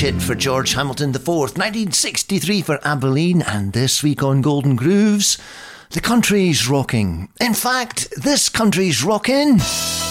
hit for George Hamilton IV, 1963 for Abilene, and this week on Golden Grooves, the country's rocking. In fact, this country's rocking.